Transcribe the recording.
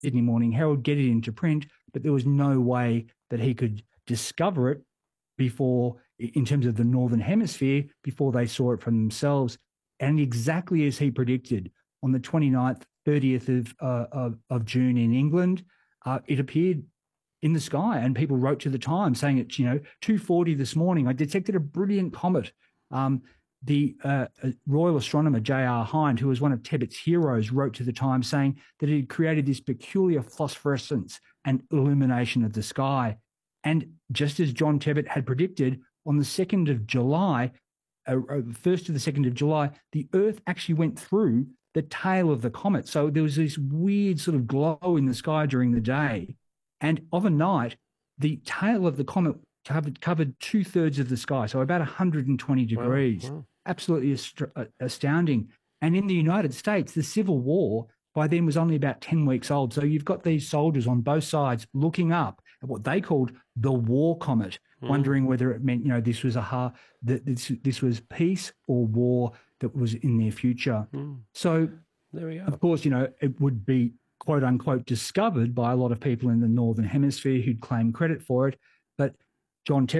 Sydney Morning Herald, get it into print, but there was no way that he could discover it before, in terms of the Northern Hemisphere, before they saw it for themselves. And exactly as he predicted, on the 29th, 30th of June in England, it appeared in the sky, and people wrote to the Times saying it's 2:40 this morning. I detected a brilliant comet. The Royal astronomer J.R. Hind, who was one of Tebbett's heroes, wrote to the Times saying that it had created this peculiar phosphorescence and illumination of the sky. And just as John Tebbett had predicted, on the 2nd of July, 1st to the 2nd of July, the Earth actually went through the tail of the comet. So there was this weird sort of glow in the sky during the day. And overnight, the tail of the comet covered 2/3 of the sky, so about 120 degrees. Wow. Absolutely astounding. And in the United States, the Civil War by then was only about 10 weeks old. So you've got these soldiers on both sides looking up at what they called the war comet, wondering whether it meant, this was this was peace or war that was in their future. So there we go. Of course, it would be quote unquote discovered by a lot of people in the Northern Hemisphere who'd claim credit for it. But John